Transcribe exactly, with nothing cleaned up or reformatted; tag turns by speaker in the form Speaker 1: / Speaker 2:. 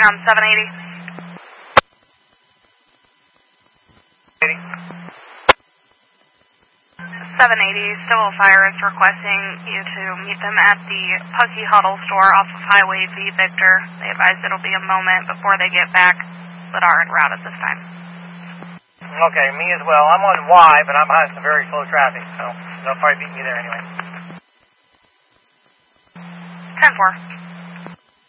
Speaker 1: coming on seven eighty. seven eighty, Civil Fire is requesting you to meet them at the Pucky Huddle store off of Highway V Victor. They advise it'll be a moment before they get back, but are en route at this time.
Speaker 2: Okay, me as well. I'm on Y, but I'm behind some very slow traffic, so they'll probably beat me there anyway.
Speaker 1: ten four.